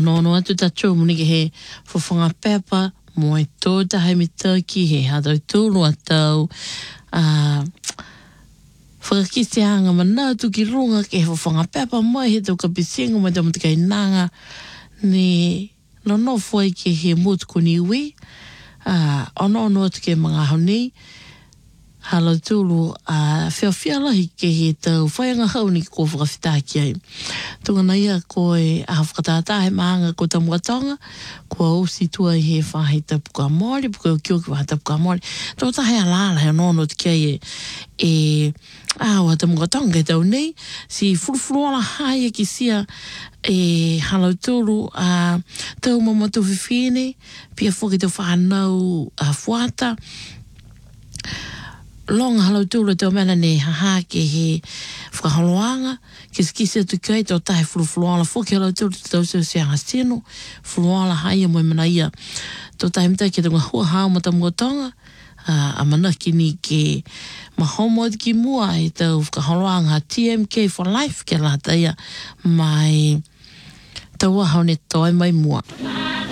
ono atu tatou muni ke he whawhanga pepa mo e tō tahe me tauki he hatau tūru atau whakakise hanga mana tu ki runga ke he whawhanga pepa mai he tau ka pisinga mai tau matakai nanga ni no foi ke he mutuku ni ui ono atu ke mga honi hala tūru whiawhia lahi ke he tau whaianga hau ni ko whakawhitaki ai. Tungana ia ko e whakatātahe maanga ko tamuatonga, ko ausi tua i he whahe tapuka Māori, puka o kio ki waha tapuka Māori. Tō tahe alala he nono te kia wa tamuatonga e tau nei, si furufuruala hai e ki sia hala tūru tau mamatu whiwhine, pia whoki tau whanau fuata, longa halau tūra tau mena ne haha ke he whakaholoanga, kisi atu kai tau tahe furufuruala, whoki halau tūra tau seu seanga seno, furuala hai mo mana ia, tau tahe mta ke tunga hua hao ma tamuatonga, a manaki ni ke mahomo ki mua e tau whakaholoanga TMK for life ke la taia mai tau ahau ne toi mai mua.